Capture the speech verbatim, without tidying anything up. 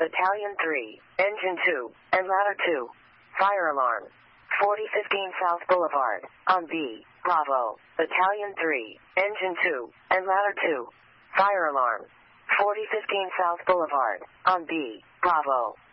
Battalion three, Engine two, and Ladder two. Fire alarm. forty fifteen South Boulevard, on B, Bravo. Battalion three, Engine two, and Ladder two. Fire alarm. forty fifteen South Boulevard, on B, Bravo.